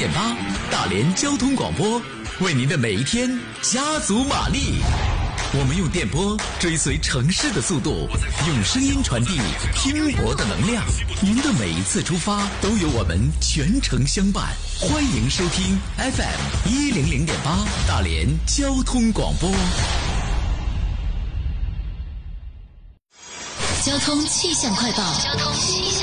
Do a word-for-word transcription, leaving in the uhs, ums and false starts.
点八，大连交通广播，为您的每一天加足马力。我们用电波追随城市的速度，用声音传递拼搏的能量。您的每一次出发都有我们全程相伴。欢迎收听 F M 一零零点八大连交通广播。 交通气象快报。交通气